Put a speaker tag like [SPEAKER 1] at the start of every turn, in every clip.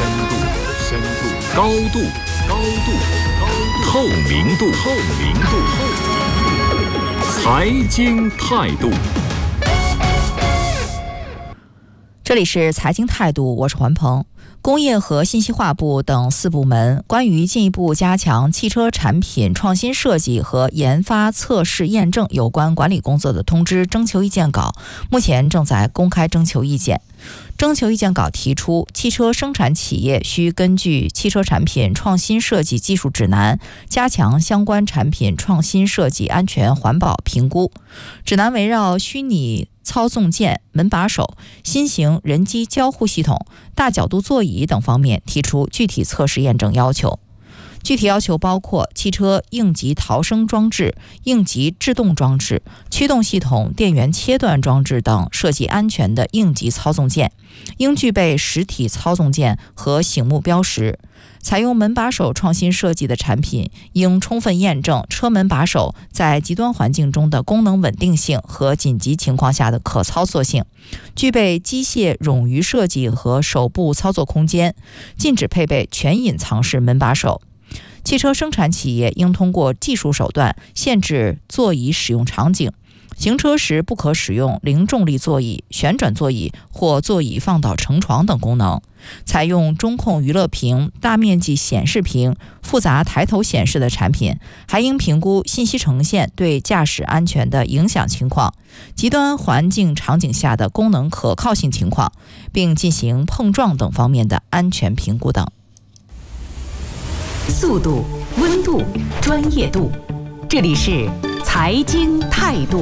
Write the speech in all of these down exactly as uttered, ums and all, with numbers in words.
[SPEAKER 1] 度、深度、高度、高度、高度、透明度、透明度、透明度。财经态度。
[SPEAKER 2] 这里是财经态度，我是环鹏。工业和信息化部等四部门关于进一步加强汽车产品创新设计和研发、测试、验证有关管理工作的通知征求意见稿，目前正在公开征求意见。征求意见稿提出，汽车生产企业需根据汽车产品创新设计技术指南，加强相关产品创新设计安全环保评估。指南围绕虚拟操纵键、门把手、新型人机交互系统、大角度座椅等方面提出具体测试验证要求。具体要求包括汽车应急逃生装置、应急制动装置、驱动系统电源切断装置等设计安全的应急操纵键，应具备实体操纵键和醒目标识。采用门把手创新设计的产品，应充分验证车门把手在极端环境中的功能稳定性和紧急情况下的可操作性，具备机械冗余设计和手部操作空间，禁止配备全隐藏式门把手。汽车生产企业应通过技术手段限制座椅使用场景，行车时不可使用零重力座椅、旋转座椅或座椅放倒成床等功能。采用中控娱乐屏、大面积显示屏、复杂抬头显示的产品，还应评估信息呈现对驾驶安全的影响情况、极端环境场景下的功能可靠性情况，并进行碰撞等方面的安全评估等。
[SPEAKER 3] 速度、温度、专业度，这里是财经态度。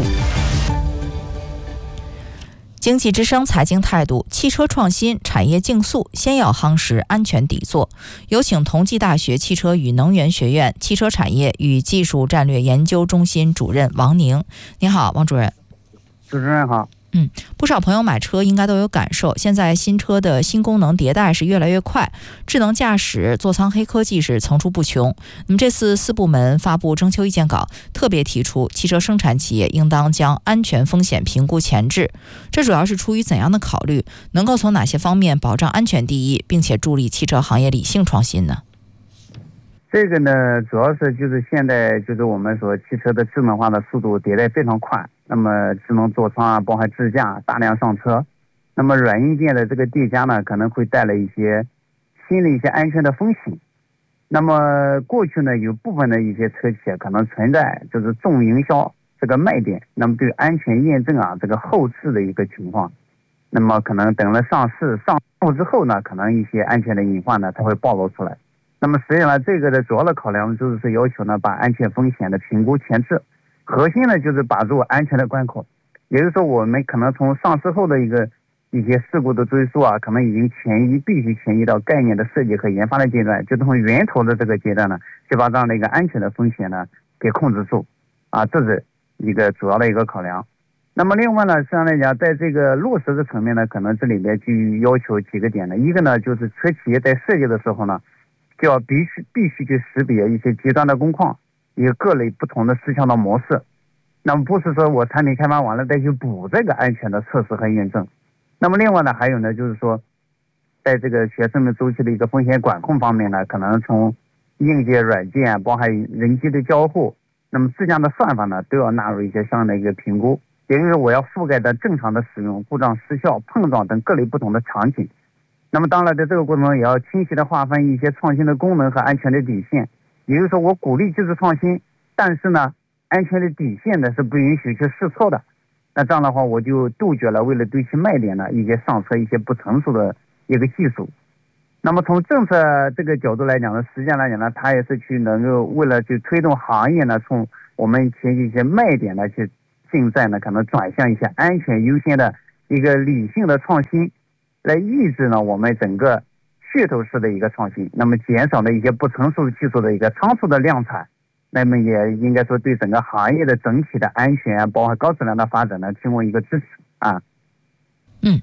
[SPEAKER 2] 经济之声财经态度，汽车创新产业竞速，先要夯实安全底座。有请同济大学汽车与能源学院汽车产业与技术战略研究中心主任王宁。您好，王主任。
[SPEAKER 4] 主持人好。
[SPEAKER 2] 嗯，不少朋友买车应该都有感受，现在新车的新功能迭代是越来越快，智能驾驶、座舱黑科技是层出不穷。那么这次四部门发布征求意见稿，特别提出汽车生产企业应当将安全风险评估前置，这主要是出于怎样的考虑？能够从哪些方面保障安全第一，并且助力汽车行业理性创新呢？
[SPEAKER 4] 这个呢，主要是就是现在就是我们说汽车的智能化的速度迭代非常快，那么智能座舱啊，包含支架大量上车，那么软硬件的这个叠加呢，可能会带来一些新的一些安全的风险。那么过去呢，有部分的一些车企可能存在就是重营销这个卖点，那么对安全验证啊这个后置的一个情况，那么可能等了上市上路之后呢，可能一些安全的隐患呢，它会暴露出来。那么实际上这个的主要的考量就是要求呢，把安全风险的评估前置，核心呢就是把住安全的关口。也就是说，我们可能从上市后的一个一些事故的追溯啊，可能已经前移，必须前移到概念的设计和研发的阶段，就从源头的这个阶段呢，就把这样的一个安全的风险呢给控制住啊，这是一个主要的一个考量。那么另外呢，实际上来讲，在这个落实的层面呢，可能这里面就要求几个点呢，一个呢就是车企业在设计的时候呢，就要必须必须去识别一些极端的工况，有各类不同的事项的模式。那么不是说我产品开发完了再去补这个安全的测试和验证。那么另外呢，还有呢，就是说，在这个学生命周期的一个风险管控方面呢，可能从硬件、软件，包含人机的交互，那么这样的算法呢，都要纳入一些相应的一个评估。也就是我要覆盖的正常的使用、故障、失效、碰撞等各类不同的场景。那么当然在这个过程中也要清晰的划分一些创新的功能和安全的底线，也就是说我鼓励技术创新，但是呢安全的底线呢是不允许去试错的。那这样的话我就杜绝了为了对其卖点呢一些上车一些不成熟的一个技术。那么从政策这个角度来讲呢，实际上来讲呢，它也是去能够为了去推动行业呢，从我们前期一些卖点呢去竞赛呢，可能转向一些安全优先的一个理性的创新，来抑制呢我们整个噱头式的一个创新，那么减少了一些不成熟技术的一个仓促的量产，那么也应该说对整个行业的整体的安全啊，包括高质量的发展呢，提供一个支持啊。
[SPEAKER 2] 嗯，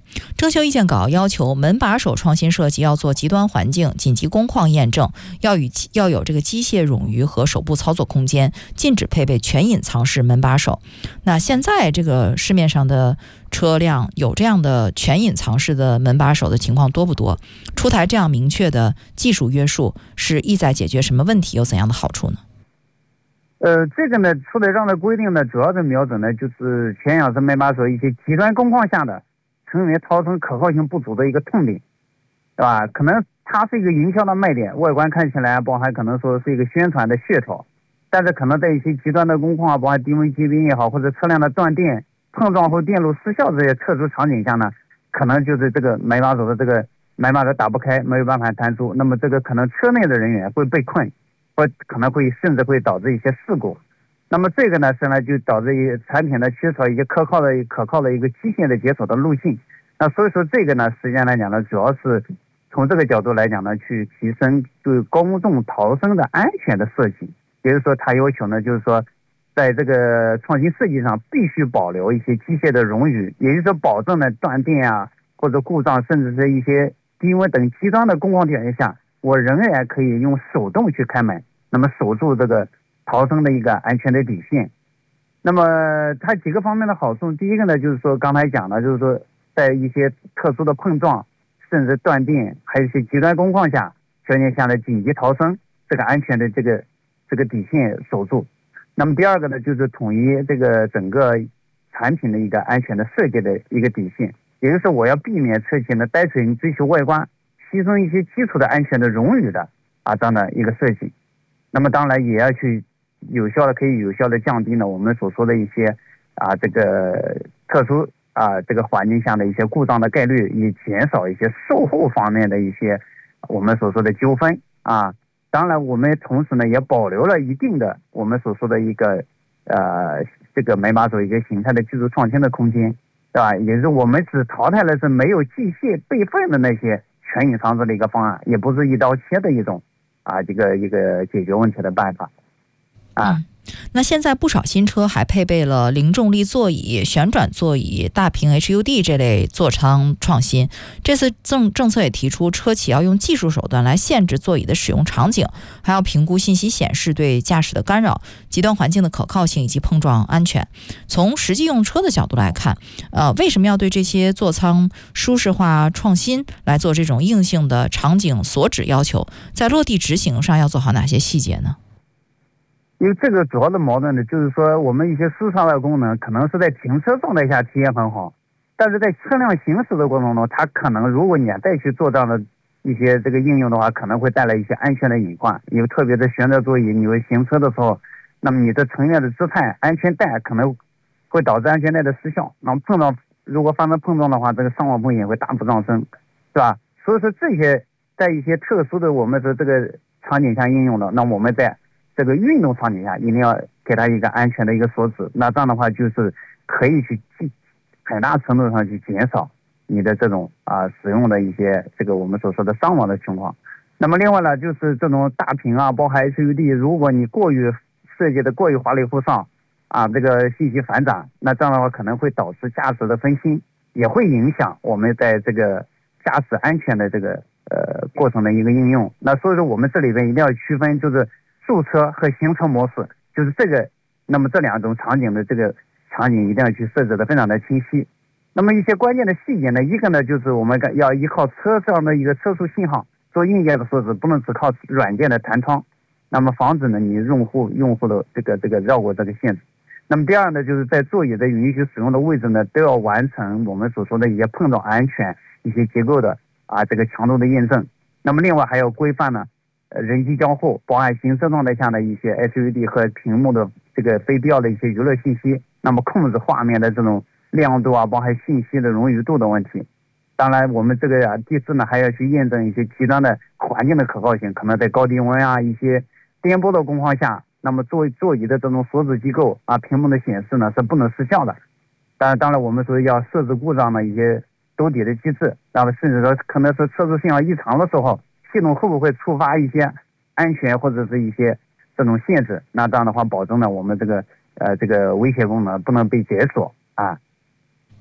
[SPEAKER 2] 征求意见稿要求门把手创新设计要做极端环境紧急工况验证，要与要有这个机械冗余和手部操作空间，禁止配备全隐藏式门把手。那现在这个市面上的车辆有这样的全隐藏式的门把手的情况多不多？出台这样明确的技术约束是意在解决什么问题，有怎样的好处呢？
[SPEAKER 4] 呃，这个呢，出台这样的规定呢，主要是瞄准的就是全隐式门把手一些极端工况下的成员逃生可靠性不足的一个痛点，对吧？可能它是一个营销的卖点，外观看起来包含可能说是一个宣传的噱头，但是可能在一些极端的工况，包含低温结冰也好，或者车辆的断电、碰撞后电路失效这些特殊场景下呢，可能就是这个门把手的这个门把手打不开，没有办法弹出，那么这个可能车内的人员会被困，或可能会甚至会导致一些事故。那么这个呢，是呢就导致一产品呢缺少一些可靠的可靠的一个基线的解锁的路径。那所以说这个呢，实际上来讲呢，主要是从这个角度来讲呢，去提升对公众逃生的安全的设计。也就是说，它要求呢，就是说，在这个创新设计上必须保留一些机械的冗余，也就是说，保证呢断电啊或者故障，甚至是一些低温等极端的工况条件下，我仍然可以用手动去开门，那么守住这个逃生的一个安全的底线。那么它几个方面的好处，第一个呢，就是说刚才讲的，就是说在一些特殊的碰撞，甚至断电，还有一些极端工况下条件下的紧急逃生，这个安全的这个这个底线守住。那么第二个呢，就是统一这个整个产品的一个安全的设计的一个底线，也就是我要避免车企呢单纯追求外观，牺牲一些基础的安全的冗余的啊这样的一个设计。那么当然也要去有效的可以有效的降低呢我们所说的一些啊这个特殊啊这个环境下的一些故障的概率，以减少一些售后方面的一些我们所说的纠纷啊。当然我们同时呢也保留了一定的我们所说的一个呃这个门把手一个形态的技术创新的空间，对吧？也是我们只淘汰了是没有机械备份的那些全隐藏式的一个方案，也不是一刀切的一种啊这个一个解决问题的办法啊。
[SPEAKER 2] 嗯，那现在不少新车还配备了零重力座椅、旋转座椅、大屏 H U D 这类座舱创新。这次政政策也提出，车企要用技术手段来限制座椅的使用场景，还要评估信息显示对驾驶的干扰、极端环境的可靠性以及碰撞安全。从实际用车的角度来看，呃，为什么要对这些座舱舒适化创新来做这种硬性的场景所指要求？在落地执行上要做好哪些细节呢？
[SPEAKER 4] 因为这个主要的矛盾呢，就是说我们一些舒适化的功能可能是在停车状态下体验很好，但是在车辆行驶的过程中，它可能如果你再去做这样的一些这个应用的话，可能会带来一些安全的隐患。因为特别是旋转座椅，你会行车的时候，那么你的成员的姿态、安全带可能会导致安全带的失效，那么碰撞如果发生碰撞的话，这个伤亡风险会大幅上升，是吧？所以说这些在一些特殊的我们的这个场景下应用的，那我们在这个运动场景下一定要给它一个安全的一个锁止，那这样的话就是可以去很大程度上去减少你的这种啊使用的一些这个我们所说的伤亡的情况。那么另外呢，就是这种大屏啊，包含 H U D， 如果你过于设计的过于华丽忽上啊，这个信息繁杂，那这样的话可能会导致驾驶的分心，也会影响我们在这个驾驶安全的这个呃过程的一个应用。那所以说我们这里边一定要区分，就是驻车和行车模式，就是这个，那么这两种场景的这个场景一定要去设置的非常的清晰。那么一些关键的细节呢，一个呢就是我们要依靠车上的一个车速信号做硬件的设置，不能只靠软件的弹窗，那么防止呢你用户用户的这个这个绕过这个限制。那么第二呢，就是在座椅的允许使用的位置呢，都要完成我们所说的一些碰撞安全、一些结构的啊这个强度的验证。那么另外还要规范呢。人机交互，包含行车状态下的一些 H U D 和屏幕的这个非必要的一些娱乐信息，那么控制画面的这种亮度啊，包含信息的冗余度的问题。当然，我们这个啊，第四呢，还要去验证一些极端的环境的可靠性，可能在高低温啊、一些颠簸的工况下，那么座座椅的这种锁止机构啊、屏幕的显示呢是不能失效的。当然，当然我们说要设置故障的一些兜底的机制，那么甚至说可能是测速信号异常的时候。系统会不会触发一些安全或者是一些这种限制？那这样的话，保证了我们这个呃这个威胁功能不能被解锁啊。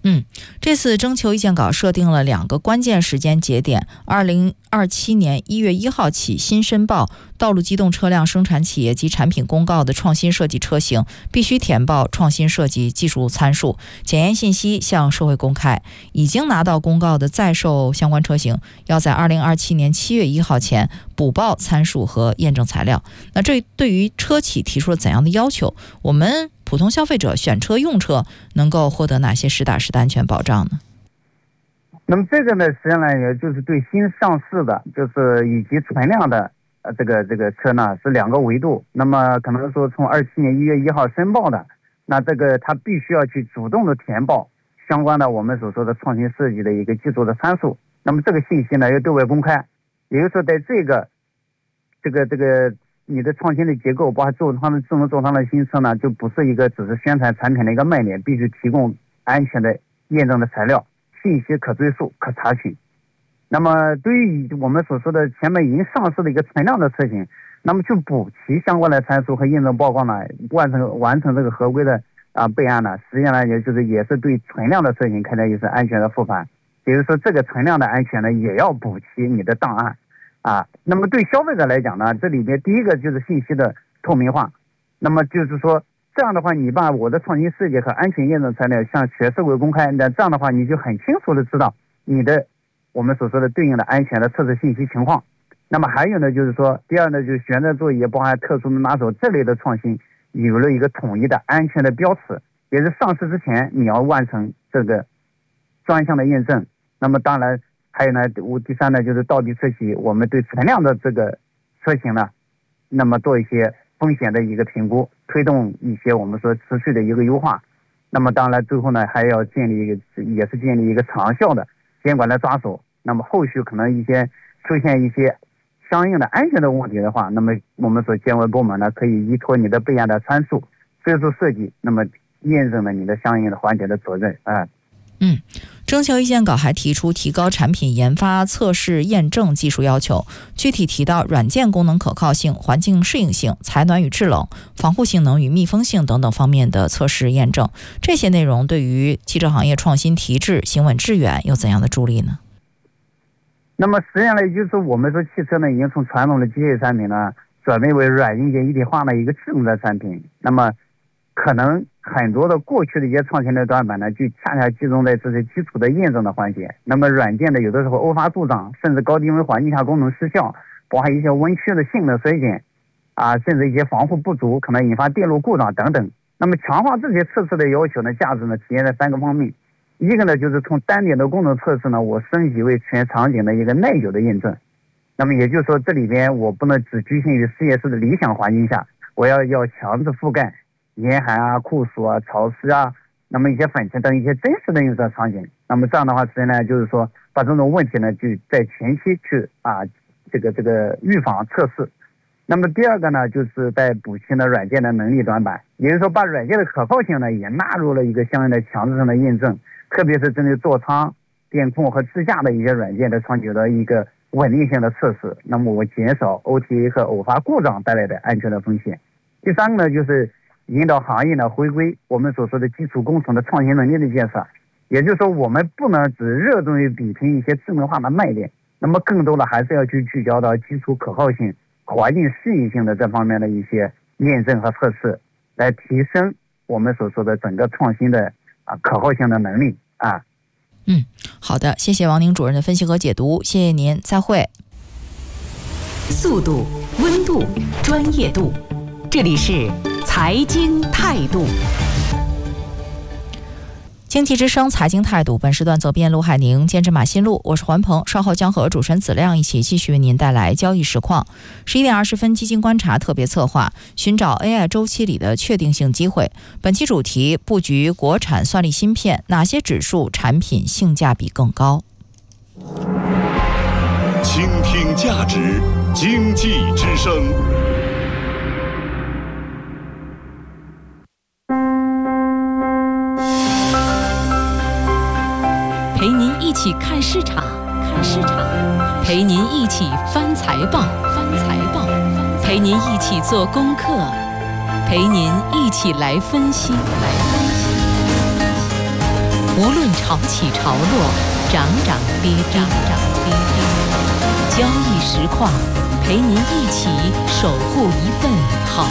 [SPEAKER 2] 嗯，这次征求意见稿设定了两个关键时间节点：二零二七年一月一号起，新申报道路机动车辆生产企业及产品公告的创新设计车型，必须填报创新设计技术参数，检验信息向社会公开。已经拿到公告的在售相关车型，要在二零二七年七月一号前补报参数和验证材料。那这对于车企提出了怎样的要求？我们普通消费者选车用车能够获得哪些实打实的安全保障呢？
[SPEAKER 4] 那么这个呢，实际上呢，也就是对新上市的，就是以及存量的呃这个这个车呢是两个维度。那么可能说从二七年一月一号申报的，那这个他必须要去主动的填报相关的我们所说的创新设计的一个技术的参数。那么这个信息呢要对外公开，也就是说在这个这个这个。你的创新的结构，包括座舱的智能座舱的新车呢，就不是一个只是宣传产品的一个卖点，必须提供安全的验证的材料，信息可追溯、可查询。那么对于我们所说的前面已经上市的一个存量的车型，那么去补齐相关的参数和验证报告呢，完成完成这个合规的啊、呃、备案呢，实际上呢也就是也是对存量的车型开展一次安全的复盘，也就是说这个存量的安全呢也要补齐你的档案。啊，那么对消费者来讲呢，这里面第一个就是信息的透明化。那么就是说，这样的话，你把我的创新设计和安全验证材料向全社会公开，那这样的话，你就很清楚的知道你的我们所说的对应的安全的测试信息情况。那么还有呢，就是说，第二呢，就是旋转座椅包含特殊的拿手这类的创新，有了一个统一的安全的标尺，也是上市之前你要完成这个专项的验证。那么当然。还有呢，我第三呢，就是倒逼车企，我们对存量的这个车型呢，那么做一些风险的一个评估，推动一些我们说持续的一个优化。那么当然最后呢，还要建立一个，也是建立一个长效的监管的抓手。那么后续可能一些出现一些相应的安全的问题的话，那么我们所监管部门呢，可以依托你的备案的参数、追溯设计，那么验证了你的相应的环节的责任啊。
[SPEAKER 2] 嗯，征求意见稿还提出提高产品研发、测试、验证技术要求，具体提到软件功能可靠性、环境适应性、采暖与制冷、防护性能与密封性等等方面的测试验证。这些内容对于汽车行业创新提质、行稳致远有怎样的助力呢？
[SPEAKER 4] 那么实际上呢，就是说我们说汽车呢，已经从传统的机械产品呢，转变为软硬件一体化的一个智能的产品。那么可能很多的过去的一些创新的短板呢，就恰恰集中在这些基础的验证的环节。那么软件呢，有的时候偶发故障，甚至高低温环境下功能失效，包含一些温区的性能衰减，啊，甚至一些防护不足，可能引发电路故障等等。那么强化这些测试的要求呢，价值呢体现在三个方面。一个呢，就是从单点的功能测试呢，我升级为全场景的一个耐久的验证。那么也就是说，这里边我不能只局限于实验室的理想环境下，我要要强制覆盖严寒啊、酷暑啊、潮湿啊，那么一些粉尘等一些真实的用车场景。那么这样的话，实际呢，就是说把这种问题呢，就在前期去啊，这个这个预防测试。那么第二个呢，就是在补齐呢软件的能力短板，也就是说把软件的可靠性呢也纳入了一个相应的强制性的验证，特别是针对座舱、电控和支架的一些软件的长久的一个稳定性的测试。那么我减少 O T A 和偶发故障带来的安全的风险。第三个呢，就是引导行业呢回归我们所说的基础工程的创新能力的建设，也就是说我们不能只热衷于比拼一些智能化的卖点，那么更多的还是要去聚焦到基础可靠性、环境适应性的这方面的一些验证和测试，来提升我们所说的整个创新的啊可靠性的能力啊。
[SPEAKER 2] 嗯，好的，谢谢王宁主任的分析和解读，谢谢您，再会。
[SPEAKER 3] 速度、温度、专业度，这里是财经态度。
[SPEAKER 2] 经济之声财经态度，本时段责编陆海宁，监制马新路，我是环鹏，稍后将和主持人子亮一起继续为您带来交易实况。十一点二十分，基金观察特别策划，寻找 A I 周期里的确定性机会。本期主题：布局国产算力芯片，哪些指数产品性价比更高？
[SPEAKER 1] 倾听价值，经济之声。
[SPEAKER 5] 陪您一起看市场，看市场，陪您一起翻财报，翻财报，陪您一起做功课，陪您一起来分析，来分析。 无论潮起潮落，涨涨跌跌，涨涨跌跌。交易实况，陪您一起守护一份好